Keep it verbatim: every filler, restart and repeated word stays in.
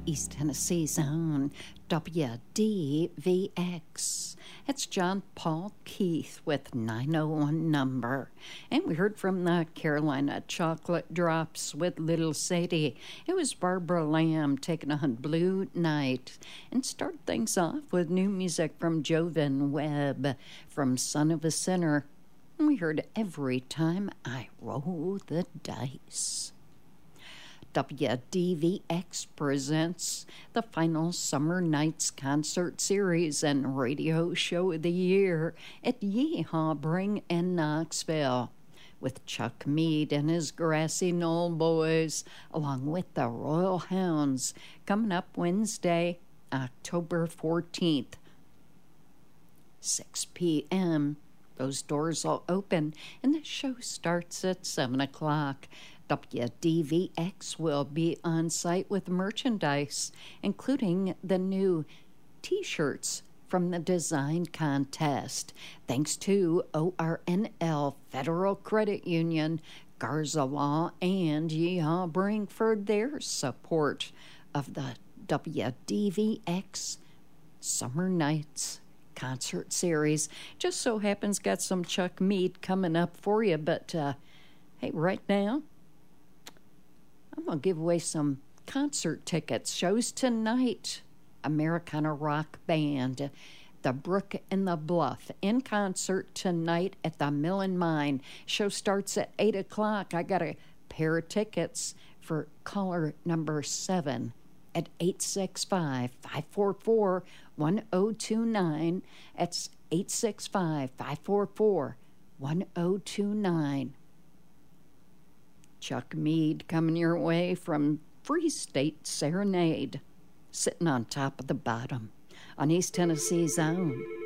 East Tennessee's own W D V X. It's John Paul Keith with nine oh one number. And we heard from the Carolina Chocolate Drops with Little Sadie. It was Barbara Lamb taking on Blue Night. And start things off with new music from Jovan Webb from Son of a Sinner. And we heard Every Time I Roll the Dice. W D V X presents the final Summer Nights concert series and radio show of the year at Yeehaw Bring in Knoxville, with Chuck Mead and his Grassy Knoll Boys, along with the Royal Hounds, coming up Wednesday, October fourteenth, six p.m. Those doors will open, and the show starts at seven o'clock. W D V X will be on site with merchandise, including the new T-shirts from the design contest, thanks to O R N L Federal Credit Union, Garza Law, and Yeehaw Bring for their support of the W D V X Summer Nights concert series. Just so happens got some Chuck Mead coming up for you, but uh, hey, right now, I'm going to give away some concert tickets. Shows tonight. Americana Rock Band, The Brook and the Bluff, in concert tonight at the Mill and Mine. Show starts at eight o'clock. I got a pair of tickets for caller number seven at eight six five, five four four, one oh two nine. That's eight six five, five four four, one oh two nine. Chuck Mead coming your way from Free State Serenade, sitting on top of the bottom on East Tennessee's own